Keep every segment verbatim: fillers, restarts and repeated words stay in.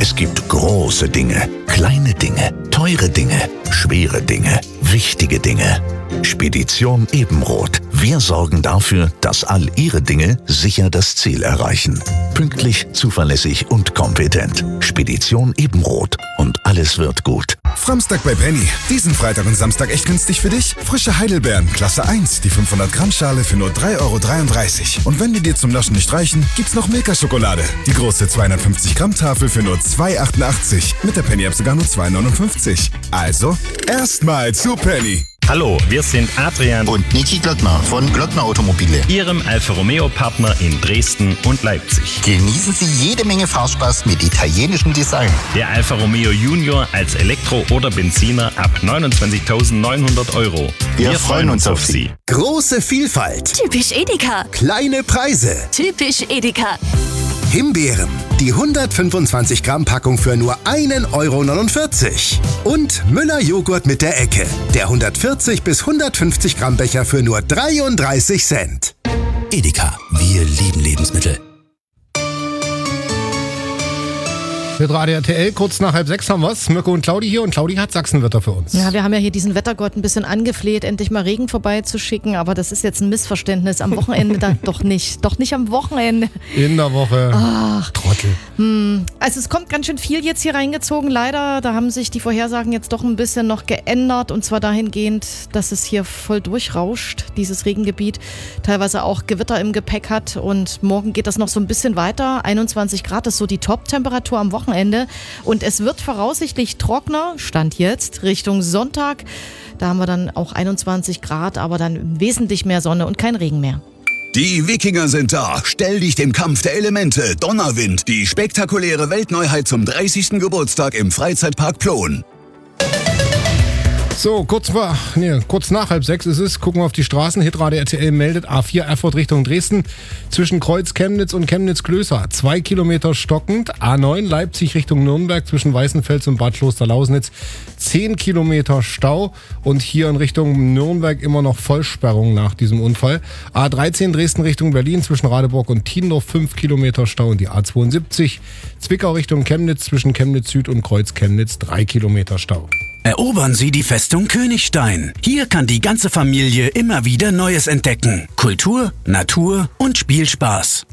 Es gibt große Dinge, kleine Dinge, teure Dinge, schwere Dinge, wichtige Dinge. Spedition Ebenroth. Wir sorgen dafür, dass all Ihre Dinge sicher das Ziel erreichen. Pünktlich, zuverlässig und kompetent. Spedition Ebenroth. Und alles wird gut. Framstag bei Penny. Diesen Freitag und Samstag echt günstig für dich. Frische Heidelbeeren, Klasse eins, die fünfhundert Gramm Schale für nur drei Euro dreiunddreißig. Und wenn die dir zum Naschen nicht reichen, gibt's noch Milka-Schokolade. Die große zweihundertfünfzig Gramm Tafel für nur zwei Euro achtundachtzig. Mit der Penny-App sogar nur zwei Euro neunundfünfzig. Also, erstmal zu Penny. Hallo, wir sind Adrian und Niki Glöckner von Glöckner Automobile, Ihrem Alfa Romeo Partner in Dresden und Leipzig. Genießen Sie jede Menge Fahrspaß mit italienischem Design. Der Alfa Romeo Junior als Elektro- oder Benziner ab neunundzwanzigtausendneunhundert Euro. Wir, wir freuen uns auf Sie. Große Vielfalt. Typisch Edeka. Kleine Preise. Typisch Edeka. Himbeeren. Die hundertfünfundzwanzig Gramm Packung für nur ein Euro neunundvierzig. Und Müller Joghurt mit der Ecke. Der hundertvierzig bis hundertfünfzig Gramm Becher für nur dreiunddreißig Cent. Edeka. Wir lieben Lebensmittel. Mit Radio R T L, kurz nach halb sechs haben wir's. Mirko und Claudi hier und Claudi hat Sachsenwetter für uns. Ja, wir haben ja hier diesen Wettergott ein bisschen angefleht, endlich mal Regen vorbeizuschicken, aber das ist jetzt ein Missverständnis. Am Wochenende dann doch nicht. Doch nicht am Wochenende. In der Woche. Ach. Trottel. Hm. Also es kommt ganz schön viel jetzt hier reingezogen, leider. Da haben sich die Vorhersagen jetzt doch ein bisschen noch geändert und zwar dahingehend, dass es hier voll durchrauscht, dieses Regengebiet. Teilweise auch Gewitter im Gepäck hat und morgen geht das noch so ein bisschen weiter. einundzwanzig Grad ist so die Top-Temperatur am Wochenende. Und es wird voraussichtlich trockener, Stand jetzt, Richtung Sonntag. Da haben wir dann auch einundzwanzig Grad, aber dann wesentlich mehr Sonne und kein Regen mehr. Die Wikinger sind da. Stell dich dem Kampf der Elemente. Donnerwind, die spektakuläre Weltneuheit zum dreißigsten Geburtstag im Freizeitpark Plon. So, kurz vor, nee, kurz nach halb sechs ist es. Gucken wir auf die Straßen. Hitradio R T L meldet A vier Erfurt Richtung Dresden. Zwischen Kreuz Chemnitz und Chemnitz-Klößer. Zwei Kilometer stockend. A neun Leipzig Richtung Nürnberg zwischen Weißenfels und Bad Kloster-Lausnitz. Zehn Kilometer Stau. Und hier in Richtung Nürnberg immer noch Vollsperrung nach diesem Unfall. A dreizehn Dresden Richtung Berlin zwischen Radeburg und Tiendorf. Fünf Kilometer Stau. Und die A zweiundsiebzig Zwickau Richtung Chemnitz zwischen Chemnitz Süd und Kreuz Chemnitz. Drei Kilometer Stau. Erobern Sie die Festung Königstein. Hier kann die ganze Familie immer wieder Neues entdecken. Kultur, Natur und Spielspaß.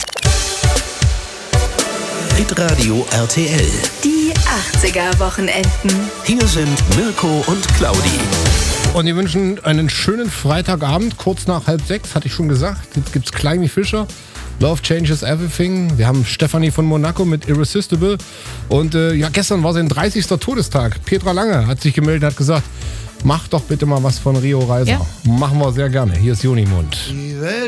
Hitradio R T L. Die achtziger-Wochenenden. Hier sind Mirko und Claudi. Und wir wünschen einen schönen Freitagabend, kurz nach halb sechs, hatte ich schon gesagt. Jetzt gibt's Climby Fisher. Love Changes Everything. Wir haben Stefanie von Monaco mit Irresistible. Und äh, ja, gestern war sein dreißigster Todestag. Petra Lange hat sich gemeldet und hat gesagt, mach doch bitte mal was von Rio Reiser. Ja. Machen wir sehr gerne. Hier ist Junimund. Die Welt